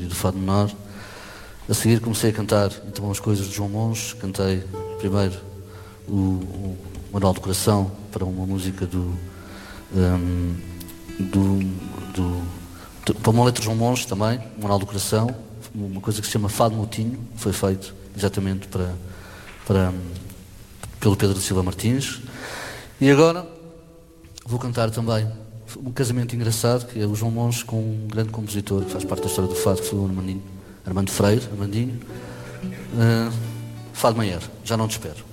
do Fado Menor. A seguir comecei a cantar então as coisas de João Monge. Cantei primeiro o Manual do Coração para uma música para uma letra de João Monge também, o Manual do Coração, uma coisa que se chama Fado Moutinho, foi feito exatamente pelo Pedro da Silva Martins. E agora vou cantar também um casamento engraçado, que é o João Monge com um grande compositor que faz parte da história do fado, que foi o Armandinho, Armando Freire, Armandinho. Fado Maior, Já Não Te Espero.